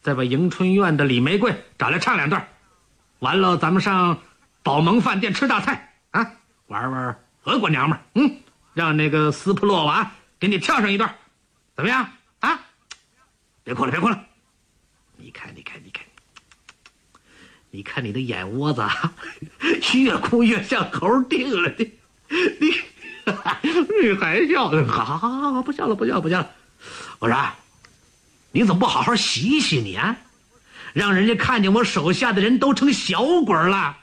再把迎春院的李玫瑰找来唱2段，完了咱们上宝蒙饭店吃大菜啊，玩玩俄国娘们儿，让那个斯普洛娃给你跳上一段，怎么样啊？别哭了，别哭了，你看你的眼窝子啊，越哭越像猴腚了，你还笑呢？好，不笑了。我说，你怎么不好好洗洗你啊？让人家看见我手下的人都成小鬼了，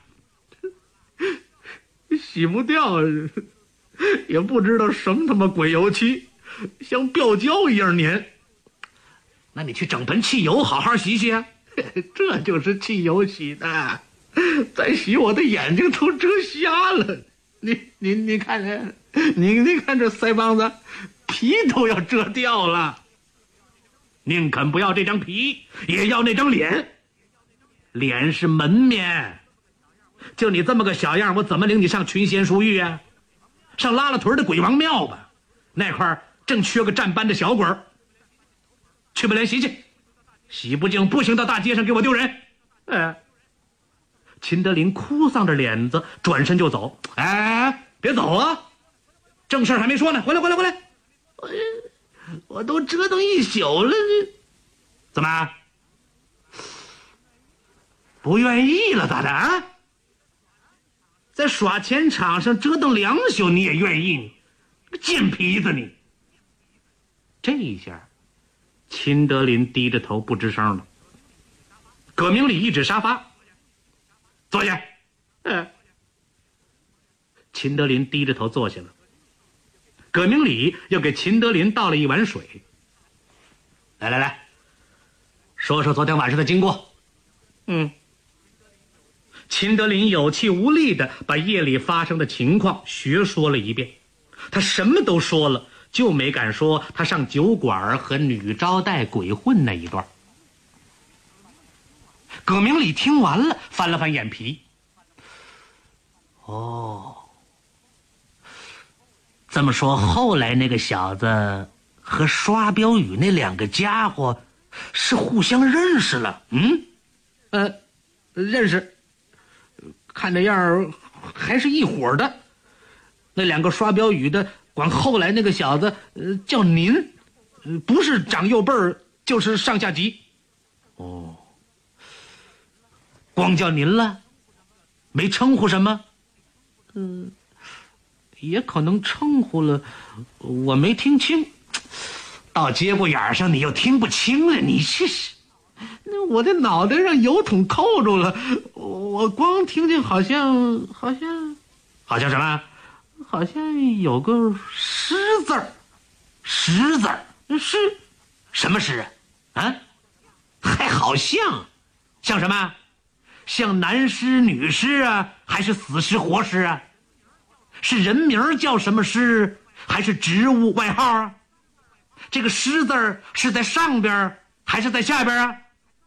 洗不掉，也不知道什么他妈鬼油漆，像吊胶一样粘。那你去整盆汽油好好洗洗啊。这就是汽油洗的，再洗我的眼睛都遮瞎了。你看看，你看这腮帮子，皮都要遮掉了。宁肯不要这张皮，也要那张脸。脸是门面，就你这么个小样，我怎么领你上群仙书狱啊？上拉拉屯的鬼王庙吧，那块正缺个站班的小鬼儿。去把脸洗去。洗不净不行，到大街上给我丢人。秦德林哭丧着脸子转身就走。别走啊，正事还没说呢，回来。我都折腾一宿了，怎么不愿意了？咋的啊？在耍钱场上折腾2宿你也愿意？贱皮子你！这一下秦德林低着头不吱声了。葛明礼一指沙发，坐下。秦德林低着头坐下了。葛明礼又给秦德林倒了一碗水。来，说说昨天晚上的经过。秦德林有气无力地把夜里发生的情况学说了一遍。他什么都说了，就没敢说他上酒馆和女招待鬼混那一段。葛明礼听完了，翻了翻眼皮。这么说，后来那个小子和刷标语那2个家伙是互相认识了？认识，看这样还是一伙的。那2个刷标语的管后来那个小子叫您，不是长幼辈儿就是上下级。光叫您了，没称呼什么？也可能称呼了，我没听清。到节骨眼上你又听不清了，你这是……那我的脑袋上油桶扣住了，我光听见好像什么？好像有个诗字儿。诗字儿？诗？什么诗啊？还好像什么？像男尸女尸啊，还是死尸活尸啊？是人名叫什么尸，还是职务外号啊？这个诗字是在上边还是在下边啊？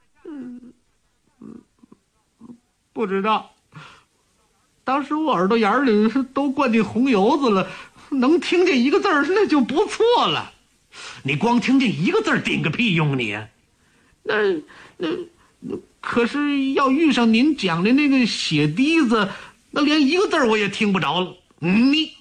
不知道。当时我耳朵眼里都灌进红油子了，能听见一个字那就不错了。你光听见一个字顶个屁用你？那可是要遇上您讲的那个血滴子，那连一个字我也听不着了。你